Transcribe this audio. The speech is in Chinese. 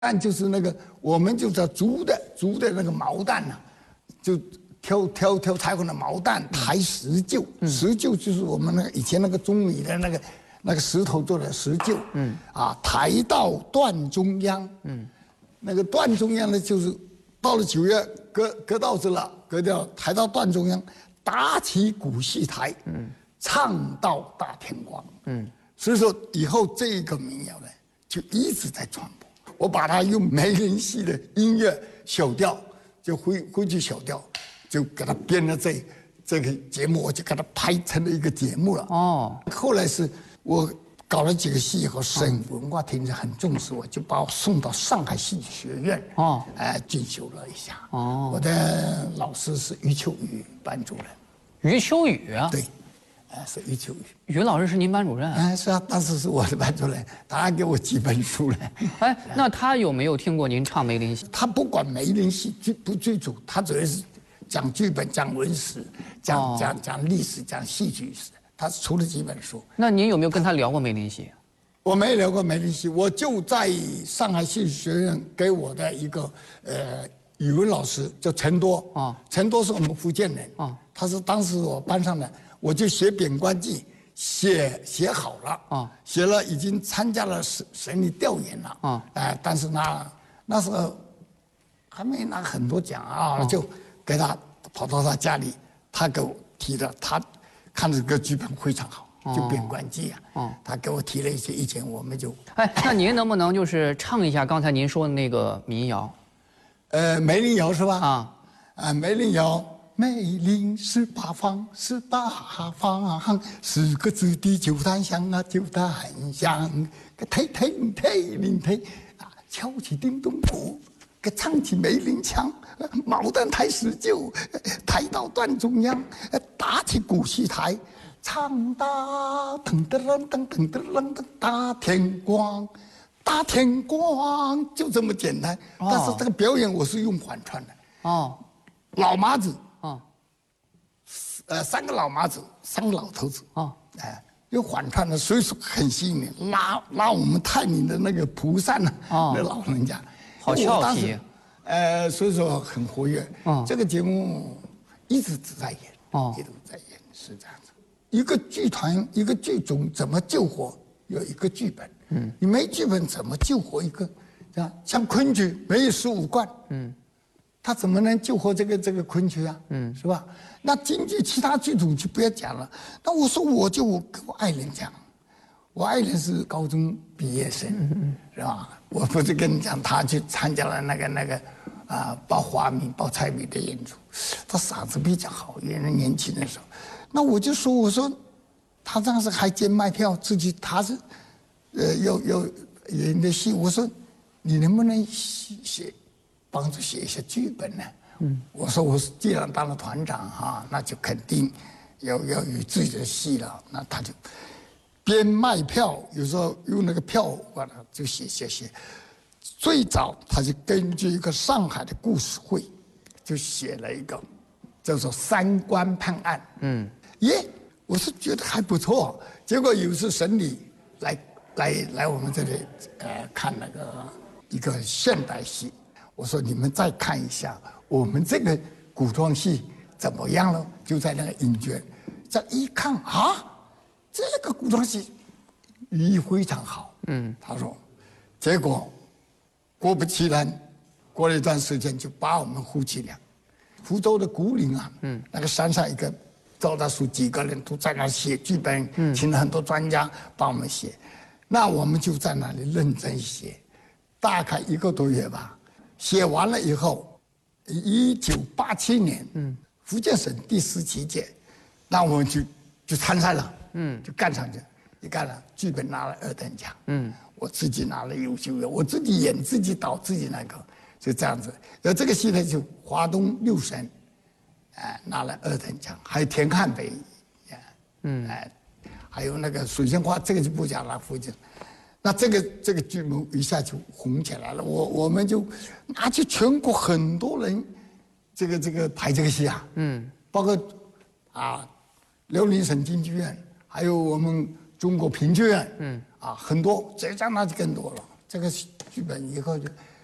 蛋就是那个我们就叫竹的那个毛蛋呐、就挑裁缝的毛蛋抬石臼，石臼就是我们那个以前那个钟米的那个石头做的石臼，抬到段中央，那个段中央呢就是到了9月割稻子了，割掉抬到段中央，打起鼓戏台，唱到大天光，所以说以后这个民谣呢就一直在传播。我把它用梅林系的音乐小调，就徽剧小调，就给它编了这个节目，我就给它拍成了一个节目了。哦，后来是我搞了几个戏以后，省文化厅很重视我，就把我送到上海戏剧学院进修了一下。哦，我的老师是余秋雨班主任。 余秋雨啊？ 对。是余秋雨， 余老师是您班主任？ 是啊，当时是我的班主任，他还给我几本书呢。 那他有没有听过您唱梅林戏？ 他不管梅林戏不追逐，他主要是讲剧本、讲文史、讲历史、讲戏剧史。他出了几本书。 那您有没有跟他聊过梅林戏？ 我没聊过梅林戏，我就在上海戏剧学院给我的一个语文老师叫陈多陈多是我们福建人他是当时我班上的。我就写《贬官记》，写好了写了，已经参加了省里调研了但是那时候还没拿很多奖就给他跑到他家里，他给我提的，他看这个剧本非常好，就《贬官记》他给我提了一些意见，我们就那您能不能就是唱一下刚才您说的那个民谣？ 梅林谣是吧？梅林谣。梅林18方，18方，10个字的九檀香九檀香，推林推敲起叮咚鼓，唱起梅林腔，毛蛋抬石臼，抬到段中央，打起鼓戏台，唱哒噔噔噔噔噔噔噔大天光，大天光就这么简单。但是这个表演我是用反串的老麻子。3个老麻子，3个老头子用反串的，所以说很吸引人，拉我们泰宁的那个蒲扇那老人家， 好俏皮， 所以说很活跃。这个节目一直在演，一直在演，是这样子。一个剧团、一个剧种怎么救活？有一个剧本，你没剧本怎么救活一个？像昆剧没有15贯，他怎么能救活这个昆曲啊？是吧？那京剧其他剧种就不要讲了。那我说我跟我爱人讲，我爱人是高中毕业生，是吧？我不是跟你讲，他去参加了那个报华明、报菜米的演出，他嗓子比较好，因为年轻的时候。那我就说，我说他当时还兼卖票，自己他是有演的戏，我说你能不能帮助写一些剧本呢？我说我既然当了团长那就肯定要有自己的戏了。那他就边卖票，有时候用那个票就写。最早他就根据一个上海的故事会，就写了一个叫做《三官判案》。我是觉得还不错。结果有一次省里来我们这里看那个一个现代戏。我说你们再看一下我们这个古装戏怎么样了？就在那个影卷，这一看这个古装戏寓意非常好。他说，结果果不其然，过了一段时间就把我们夫妻俩，福州的古岭那个山上一个赵大叔几个人都在那写剧本，请了很多专家帮我们写，那我们就在那里认真写，大概1个多月吧。写完了以后，1987年，福建省第17届，那我们就参赛了，就干上去，一干了，剧本拿了2等奖，我自己拿了优秀的，我自己演自己导自己那个，就这样子。然后这个戏呢，就华东6省，拿了2等奖，还有田汉北，还有那个水仙花，这个就不讲了，福建。那这个剧目一下就红起来了，我们就拿去全国很多人，这个排这个戏包括辽宁省京剧院，还有我们中国评剧院，很多浙江那就更多了。 这个剧本以后就